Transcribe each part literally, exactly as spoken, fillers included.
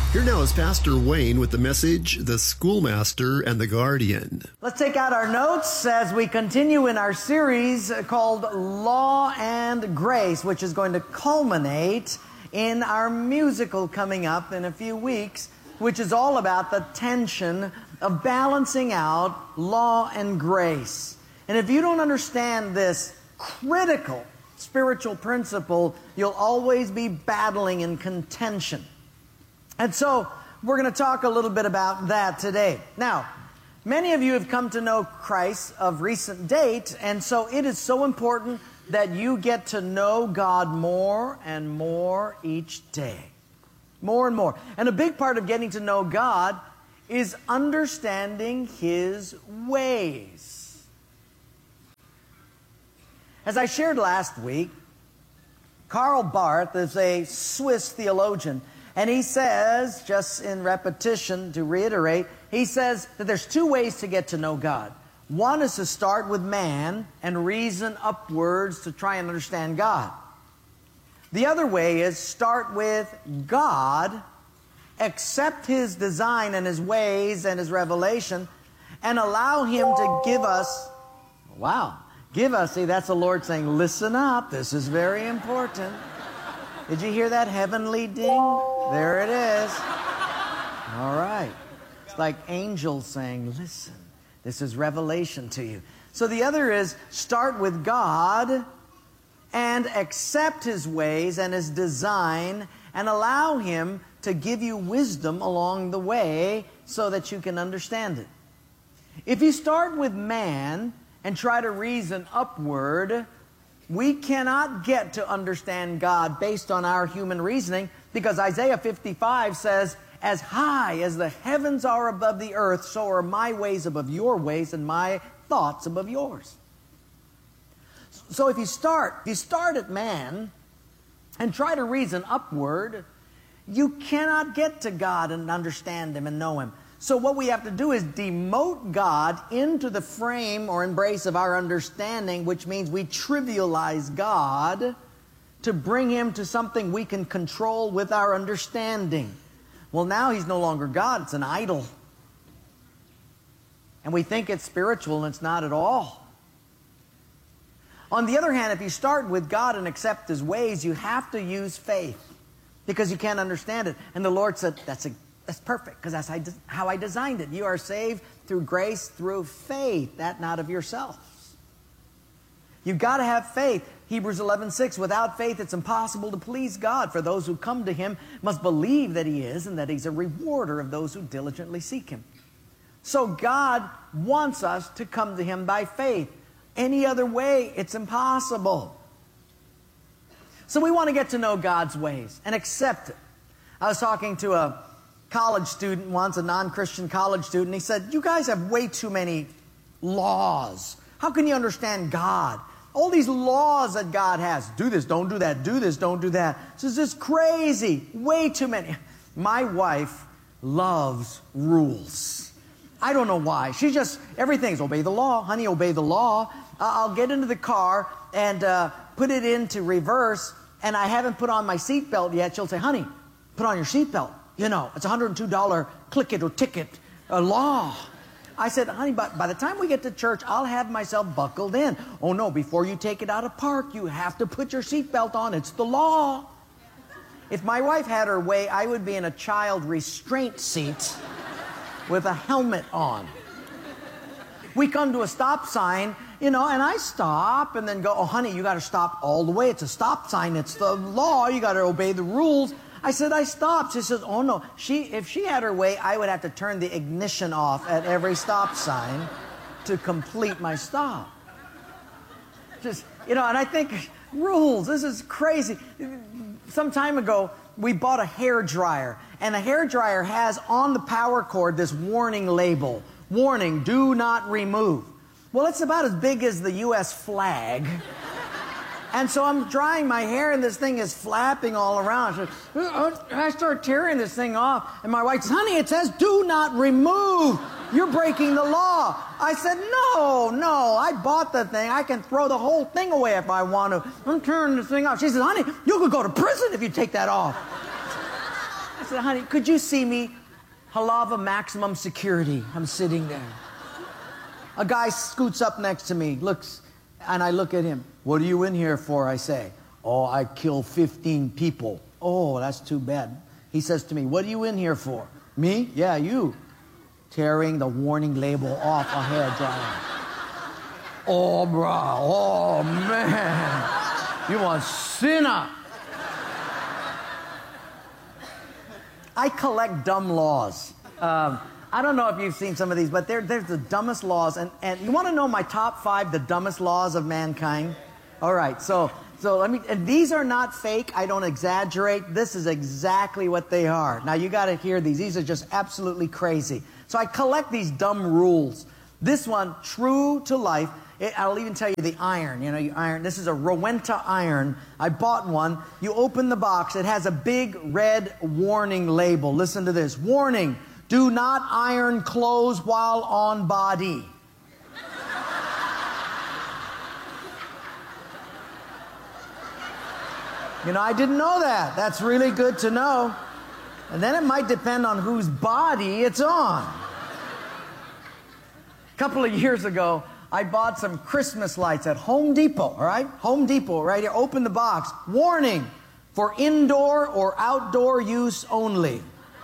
Here now is Pastor Wayne with the message, The Schoolmaster and the Guardian. Let's take out our notes as we continue in our series called Law and Grace, which is going to culminate in our musical coming up in a few weeks, which is all about the tension of balancing out law and grace. And if you don't understand this critical spiritual principle, you'll always be battling in contention. And so we're going to talk a little bit about that today. Now, many of you have come to know Christ of recent date, and so it is so important that you get to know God more and more each day. More and more. And a big part of getting to know God is understanding His ways. As I shared last week, Karl Barth is a Swiss theologian. And he says, just in repetition to reiterate, he says that there's two ways to get to know God. One is to start with man and reason upwards to try and understand God. The other way is start with God, accept His design and His ways and His revelation, and allow Him to give us, wow, give us, see, that's the Lord saying, listen up, this is very important. Did you hear that heavenly ding? There it is. All right. It's like angels saying, listen, this is revelation to you. So the other is start with God and accept His ways and His design and allow Him to give you wisdom along the way so that you can understand it. If you start with man and try to reason upward, we cannot get to understand God based on our human reasoning, because Isaiah fifty-five says, as high as the heavens are above the earth, so are my ways above your ways and my thoughts above yours. So if you start, if you start at man and try to reason upward, you cannot get to God and understand Him and know Him. So what we have to do is demote God into the frame or embrace of our understanding, which means we trivialize God to bring Him to something we can control with our understanding. Well, now He's no longer God, it's an idol. And we think it's spiritual, and it's not at all. On the other hand, if you start with God and accept His ways, you have to use faith, because you can't understand it. And the Lord said, that's a That's perfect, because that's how I designed it. You are saved through grace, through faith, that not of yourselves. You've got to have faith. Hebrews eleven six, without faith it's impossible to please God, for those who come to Him must believe that He is and that He's a rewarder of those who diligently seek Him. So God wants us to come to Him by faith. Any other way, it's impossible. So we want to get to know God's ways and accept it. I was talking to a college student once, a non-Christian college student. He said, you guys have way too many laws. How can you understand God? All these laws that God has. Do this, don't do that. Do this, don't do that. This is crazy. Way too many. My wife loves rules. I don't know why. She just, everything's obey the law. Honey, obey the law. Uh, I'll get into the car and uh, put it into reverse, and I haven't put on my seatbelt yet. She'll say, honey, put on your seatbelt. You know, it's a one hundred two dollar click it or ticket uh, law. I said, honey, by, by the time we get to church, I'll have myself buckled in. Oh, no, before you take it out of park, you have to put your seatbelt on. It's the law. If my wife had her way, I would be in a child restraint seat with a helmet on. We come to a stop sign, you know, and I stop and then go, oh, honey, you got to stop all the way. It's a stop sign. It's the law. You got to obey the rules. I said, I stopped. She says, oh, no. She, if she had her way, I would have to turn the ignition off at every stop sign to complete my stop. Just, you know, and I think, rules, this is crazy. Some time ago, we bought a hair dryer, and the hair dryer has on the power cord this warning label. Warning, do not remove. Well, it's about as big as the U S flag. And so I'm drying my hair, and this thing is flapping all around. So I start tearing this thing off, and my wife says, honey, it says do not remove. You're breaking the law. I said, no, no, I bought the thing. I can throw the whole thing away if I want to. I'm turning this thing off. She says, honey, you could go to prison if you take that off. I said, honey, could you see me? Halava maximum security. I'm sitting there. A guy scoots up next to me, looks, and I look at him. What are you in here for, I say. Oh, I killed fifteen people. Oh, that's too bad. He says to me, what are you in here for? Me? Yeah, you. Tearing the warning label off a hairdryer. Oh, bro. Oh, man. You a sinner. I collect dumb laws. Um, I don't know if you've seen some of these, but they're, they're the dumbest laws. And, and you want to know my top five, the dumbest laws of mankind? All right, so, so let me, and these are not fake. I don't exaggerate. This is exactly what they are. Now, you got to hear these. These are just absolutely crazy. So I collect these dumb rules. This one, true to life. It, I'll even tell you the iron. You know, you iron. This is a Rowenta iron. I bought one. You open the box. It has a big red warning label. Listen to this. Warning, do not iron clothes while on body. You know, I didn't know that. That's really good to know. And then it might depend on whose body it's on. A couple of years ago, I bought some Christmas lights at Home Depot, all right? Home Depot, right here. Open the box. Warning, for indoor or outdoor use only.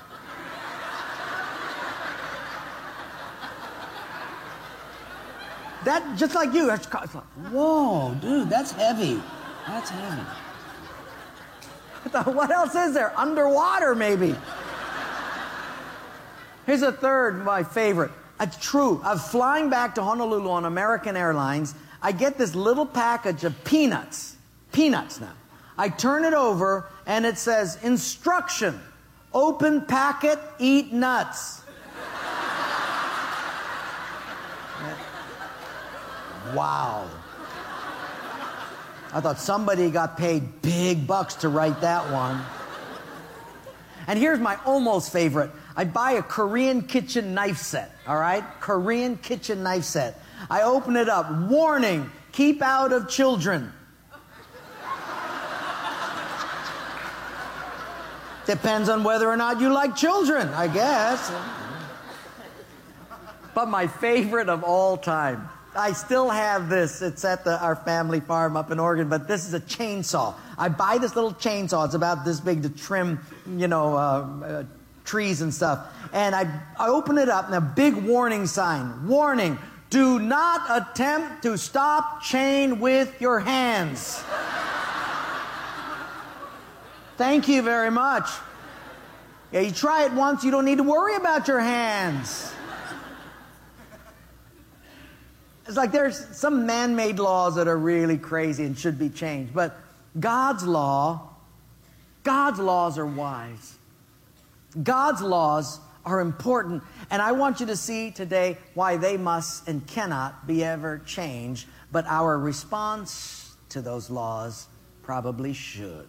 That, just like you, it's like, whoa, dude, that's heavy. That's heavy. I thought, what else is there? Underwater, maybe. Here's a third, my favorite. It's true. I'm flying back to Honolulu on American Airlines. I get this little package of peanuts. Peanuts now. I turn it over, and it says, instruction, open packet, eat nuts. Wow. I thought somebody got paid big bucks to write that one. And here's my almost favorite. I buy a Korean kitchen knife set, all right? Korean kitchen knife set. I open it up. Warning, keep out of children. Depends on whether or not you like children, I guess. But my favorite of all time, I still have this. It's at the, our family farm up in Oregon, but this is a chainsaw. I buy this little chainsaw. It's about this big to trim, you know, uh, uh, trees and stuff. And I, I open it up, and a big warning sign. Warning, do not attempt to stop chain with your hands. Thank you very much. Yeah, you try it once, you don't need to worry about your hands. It's like there's some man-made laws that are really crazy and should be changed. But God's law, God's laws are wise. God's laws are important. And I want you to see today why they must and cannot be ever changed. But our response to those laws probably should.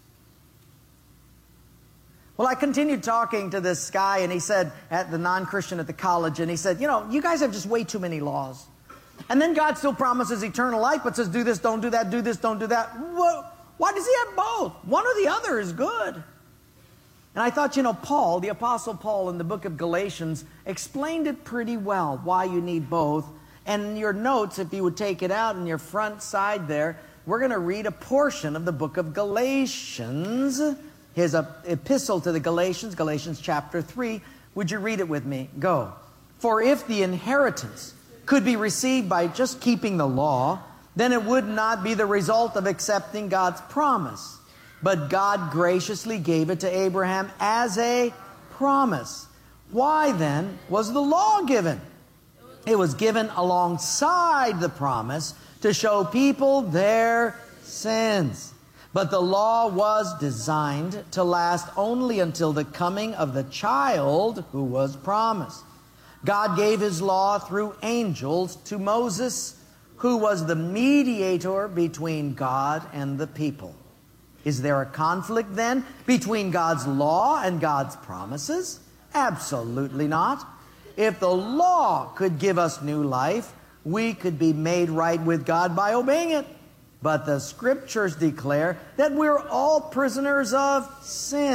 Well, I continued talking to this guy, and he said, at the non-Christian at the college, and he said, you know, you guys have just way too many laws. And then God still promises eternal life, but says, do this, don't do that, do this, don't do that. Well, why does he have both? One or the other is good. And I thought, you know, Paul, the Apostle Paul in the book of Galatians, explained it pretty well, why you need both. And in your notes, if you would take it out in your front side there, we're going to read a portion of the book of Galatians, his epistle to the Galatians, Galatians chapter three. Would you read it with me? Go. For if the inheritance could be received by just keeping the law, then it would not be the result of accepting God's promise. But God graciously gave it to Abraham as a promise. Why then was the law given? It was given alongside the promise to show people their sins. But the law was designed to last only until the coming of the child who was promised. God gave his law through angels to Moses, who was the mediator between God and the people. Is there a conflict then between God's law and God's promises? Absolutely not. If the law could give us new life, we could be made right with God by obeying it. But the Scriptures declare that we're all prisoners of sin.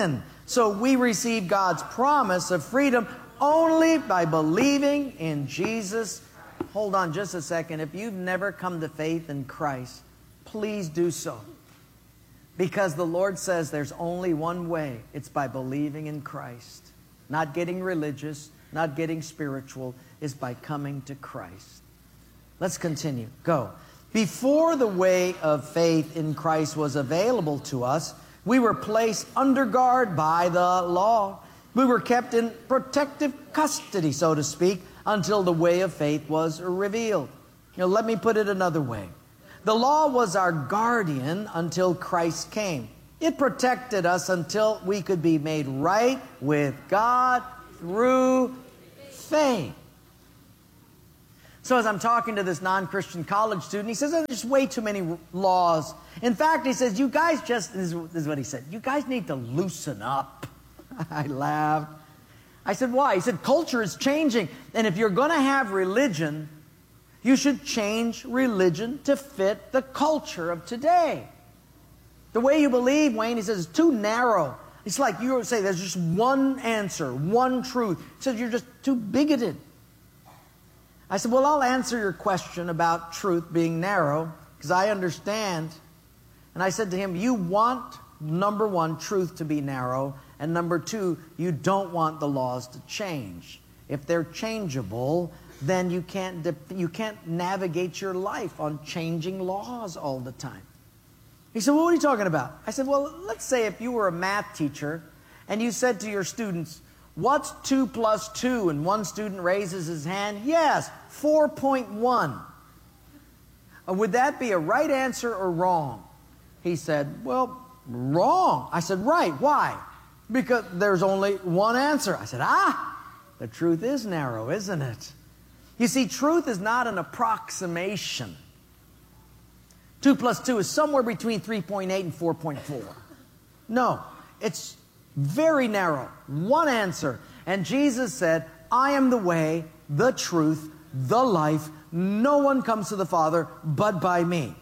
So we receive God's promise of freedom only by believing in Jesus. Hold on just a second. If you've never come to faith in Christ, please do so. Because the Lord says there's only one way. It's by believing in Christ. Not getting religious, not getting spiritual, is by coming to Christ. Let's continue. Go. Before the way of faith in Christ was available to us, we were placed under guard by the law. We were kept in protective custody, so to speak, until the way of faith was revealed. You know, let me put it another way. The law was our guardian until Christ came. It protected us until we could be made right with God through faith. So as I'm talking to this non-Christian college student, he says, oh, there's way too many laws. In fact, he says, you guys just, this is what he said, you guys need to loosen up. I laughed. I said, why? He said, culture is changing. And if you're going to have religion, you should change religion to fit the culture of today. The way you believe, Wayne, he says, is too narrow. It's like you say there's just one answer, one truth. He says, you're just too bigoted. I said, well, I'll answer your question about truth being narrow, because I understand. And I said to him, you want, number one, truth to be narrow, and number two, you don't want the laws to change. If they're changeable, then you can't, you can't navigate your life on changing laws all the time. He said, well, what are you talking about? I said, well, let's say if you were a math teacher and you said to your students, what's two plus two? And one student raises his hand, yes, four point one. Uh, would that be a right answer or wrong? He said, well, wrong. I said, right. Why? Because there's only one answer. I said, ah, the truth is narrow, isn't it? You see, truth is not an approximation. two plus two is somewhere between three point eight and four point four. No, it's very narrow. One answer. And Jesus said, I am the way, the truth, the life. No one comes to the Father but by me.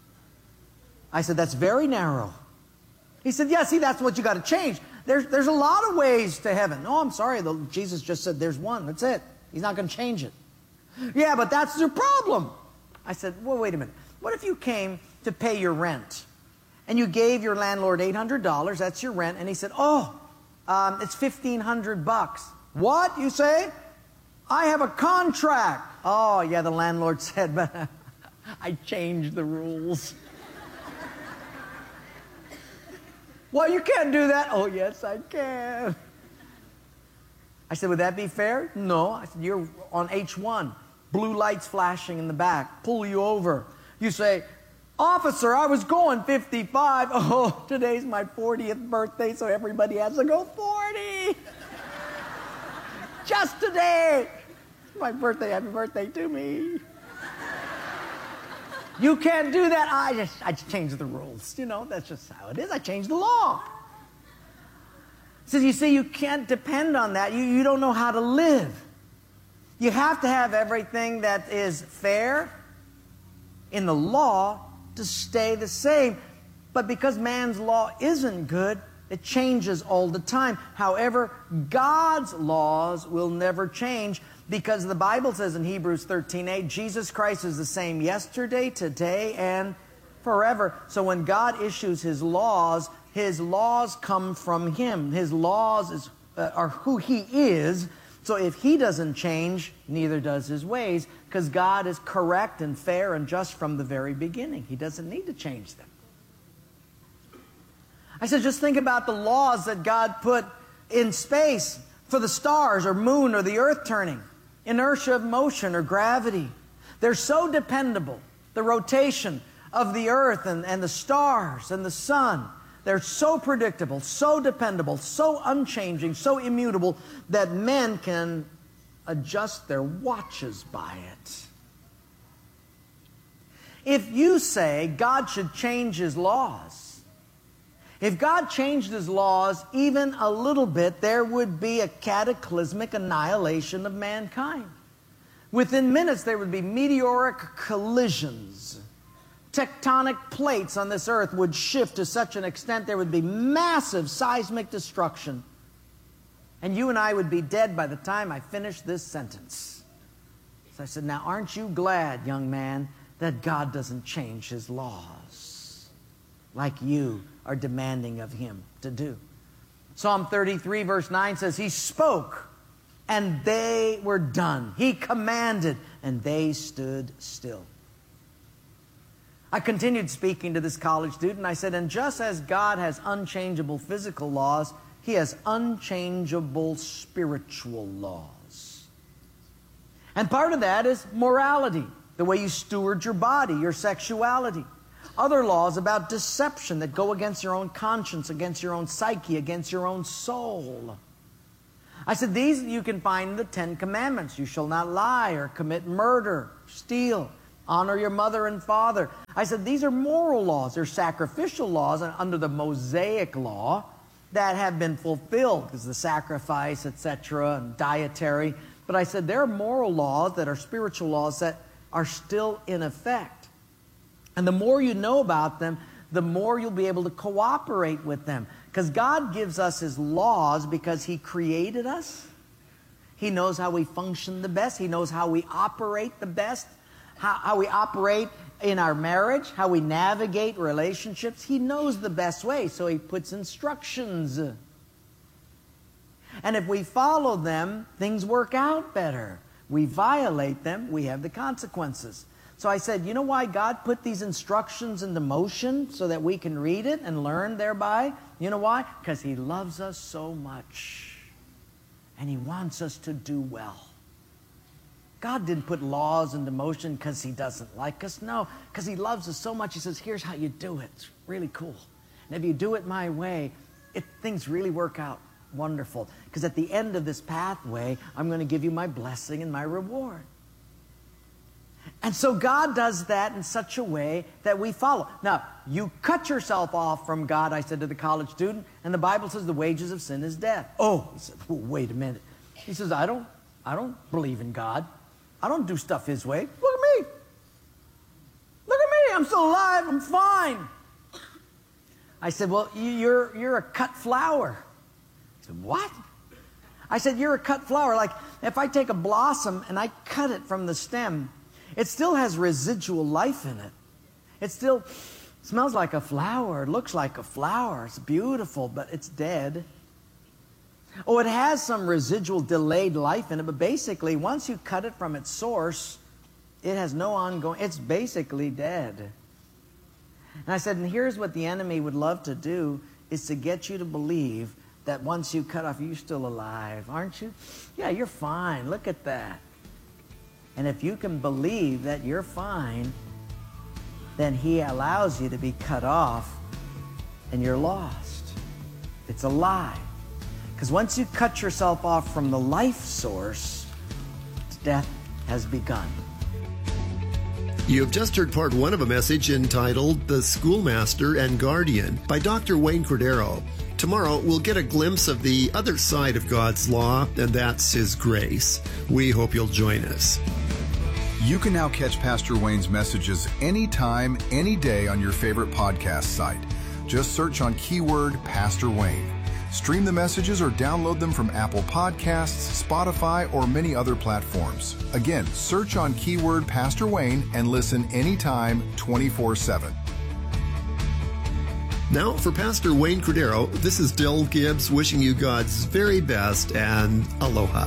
I said, that's very narrow. He said, yeah, see, that's what you got to change. There's, there's a lot of ways to heaven. No, I'm sorry. The, Jesus just said there's one. That's it. He's not going to change it. Yeah, but that's your problem. I said, well, wait a minute. What if you came to pay your rent and you gave your landlord eight hundred dollars, that's your rent, and he said, oh, um, it's fifteen hundred bucks. What, you say? I have a contract. Oh, yeah, the landlord said, but I changed the rules. Well, you can't do that. Oh, yes, I can. I said, would that be fair? No. I said, you're on H one. Blue lights flashing in the back. Pull you over. You say, officer, I was going fifty-five. Oh, today's my fortieth birthday, so everybody has to go forty. Just today. My birthday, happy birthday to me. You can't do that. I just, I just changed the rules. You know, that's just how it is. I changed the law. So you see, you can't depend on that. You, you don't know how to live. You have to have everything that is fair in the law to stay the same. But because man's law isn't good, it changes all the time. However, God's laws will never change, because the Bible says in Hebrews thirteen eight, Jesus Christ is the same yesterday, today, and forever. So when God issues His laws, His laws come from Him. His laws is, uh, are who He is. So if He doesn't change, neither does His ways, because God is correct and fair and just from the very beginning. He doesn't need to change them. I said, just think about the laws that God put in space for the stars or moon or the earth turning, inertia of motion or gravity. They're so dependable. The rotation of the earth and, and the stars and the sun. They're so predictable, so dependable, so unchanging, so immutable that men can adjust their watches by it. If you say God should change His laws, if God changed His laws even a little bit, there would be a cataclysmic annihilation of mankind. Within minutes, there would be meteoric collisions. tectonic plates on this earth would shift to such an extent there would be massive seismic destruction. And you and I would be dead by the time I finished this sentence. So I said, now aren't you glad, young man, that God doesn't change his laws like you are demanding of him to do? Psalm thirty-three verse nine says, he spoke and they were done. He commanded and they stood still. I continued speaking to this college student. I said, and just as God has unchangeable physical laws, he has unchangeable spiritual laws. And part of that is morality, the way you steward your body, your sexuality. Other laws about deception that go against your own conscience, against your own psyche, against your own soul. I said, these you can find in the Ten Commandments. You shall not lie or commit murder, steal, honor your mother and father. I said, these are moral laws. They're sacrificial laws under the Mosaic law that have been fulfilled because the sacrifice, et cetera, and dietary. But I said, there are moral laws that are spiritual laws that are still in effect. And the more you know about them, the more you'll be able to cooperate with them. Because God gives us his laws because he created us. He knows how we function the best. He knows how we operate the best. How, how we operate in our marriage, how we navigate relationships. He knows the best way, so he puts instructions. And if we follow them, things work out better. We violate them, we have the consequences. So I said, you know why God put these instructions into motion so that we can read it and learn thereby? You know why? Because he loves us so much. And he wants us to do well. God didn't put laws into motion because he doesn't like us. No, because he loves us so much. He says, here's how you do it. It's really cool. And if you do it my way, it, things really work out wonderful. Because at the end of this pathway, I'm going to give you my blessing and my reward. And so God does that in such a way that we follow. Now, you cut yourself off from God, I said to the college student, and the Bible says the wages of sin is death. Oh, he said, oh, wait a minute. He says, I don't, I don't believe in God. I don't do stuff his way. Look at me. Look at me. I'm still alive. I'm fine. I said, well, you're, you're a cut flower. He said, what? I said, you're a cut flower. Like, if I take a blossom and I cut it from the stem, it still has residual life in it. It still smells like a flower. It looks like a flower. It's beautiful, but it's dead. Oh, it has some residual delayed life in it, but basically, once you cut it from its source, it has no ongoing, it's basically dead. And I said, and here's what the enemy would love to do, is to get you to believe that once you cut off, you're still alive, aren't you? Yeah, you're fine. Look at that. And if you can believe that you're fine, then he allows you to be cut off and you're lost. It's a lie. Because once you cut yourself off from the life source, death has begun. You have just heard part one of a message entitled The Schoolmaster and Guardian by Doctor Wayne Cordeiro. Tomorrow, we'll get a glimpse of the other side of God's law, and that's his grace. We hope you'll join us. You can now catch Pastor Wayne's messages anytime, any day on your favorite podcast site. Just search on keyword Pastor Wayne. Stream the messages or download them from Apple Podcasts, Spotify, or many other platforms. Again, search on keyword Pastor Wayne and listen anytime, twenty-four seven. Now, for Pastor Wayne Cordeiro, this is Del Gibbs wishing you God's very best and aloha.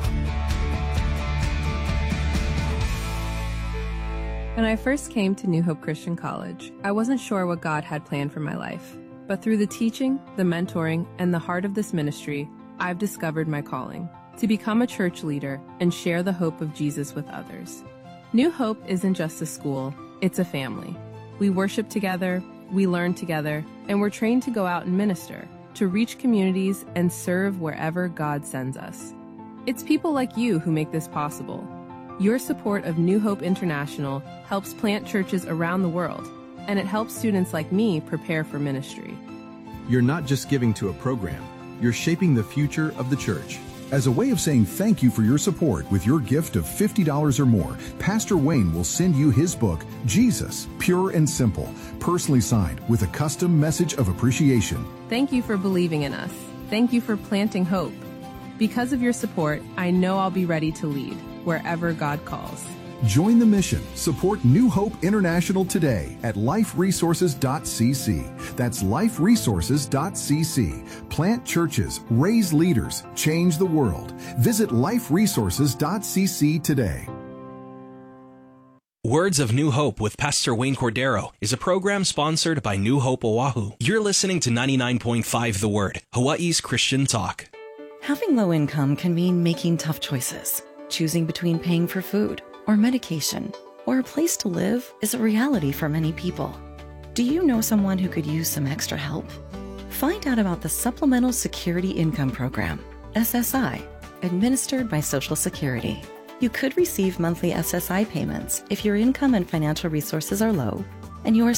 When I first came to New Hope Christian College, I wasn't sure what God had planned for my life. But through the teaching, the mentoring, and the heart of this ministry, I've discovered my calling to become a church leader and share the hope of Jesus with others. New Hope isn't just a school, it's a family. We worship together, we learn together, and we're trained to go out and minister, to reach communities and serve wherever God sends us. It's people like you who make this possible. Your support of New Hope International helps plant churches around the world, and it helps students like me prepare for ministry. You're not just giving to a program, you're shaping the future of the church. As a way of saying thank you for your support with your gift of fifty dollars or more, Pastor Wayne will send you his book, Jesus, Pure and Simple, personally signed with a custom message of appreciation. Thank you for believing in us. Thank you for planting hope. Because of your support, I know I'll be ready to lead wherever God calls. Join the mission. Support New Hope International today at life resources dot c c. That's life resources dot c c. Plant churches, raise leaders, change the world. Visit life resources dot c c today. Words of New Hope with Pastor Wayne Cordero is a program sponsored by New Hope Oahu. You're listening to ninety-nine point five The Word, Hawaii's Christian talk. Having low income can mean making tough choices. Choosing between paying for food or medication or a place to live is a reality for many people. Do you know someone who could use some extra help? Find out about the Supplemental Security Income Program, S S I, administered by Social Security. You could receive monthly S S I payments if your income and financial resources are low and you are